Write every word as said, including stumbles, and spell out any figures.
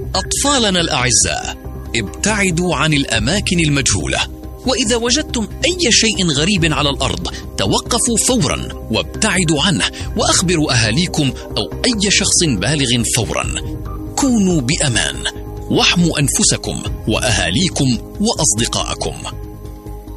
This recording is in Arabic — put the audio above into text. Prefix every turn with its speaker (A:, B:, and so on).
A: أطفالنا الأعزاء، ابتعدوا عن الأماكن المجهولة، وإذا وجدتم أي شيء غريب على الأرض توقفوا فورا وابتعدوا عنه، وأخبروا أهاليكم أو أي شخص بالغ فورا. كونوا بأمان، واحموا أنفسكم وأهاليكم وأصدقائكم.